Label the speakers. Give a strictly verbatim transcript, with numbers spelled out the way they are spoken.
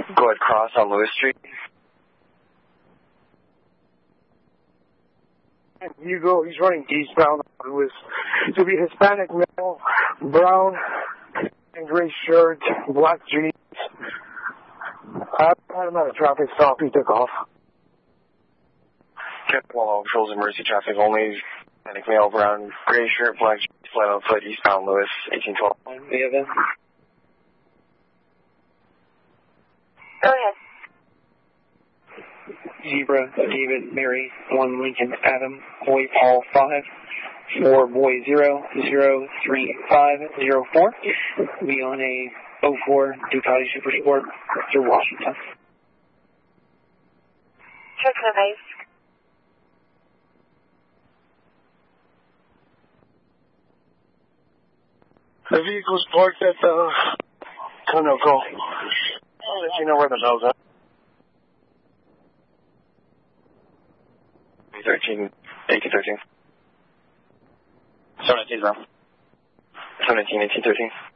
Speaker 1: Go ahead, cross on Lewis Street.
Speaker 2: And Hugo, he's running eastbound on Lewis. It'll be Hispanic male, brown, and gray shirt, black jeans. I had him at a traffic stop. He took off.
Speaker 1: Kept Wall Patrols emergency traffic only. Hispanic male, brown, gray shirt, black jeans, flat on foot, eastbound Lewis, eighteen twelve. Any of them?
Speaker 3: Go ahead.
Speaker 4: Zebra, David, Mary, one Lincoln, Adam, boy Paul five, four boy zero, zero, three, five, zero, four. Be on a oh four Ducati Super Sport through Washington.
Speaker 3: Check the base.
Speaker 2: The vehicle's parked at the Conoco. I'll let you know where the bell's at.
Speaker 1: thirteen, eighteen thirteen. seventeen, bro. seventeen, eighteen thirteen.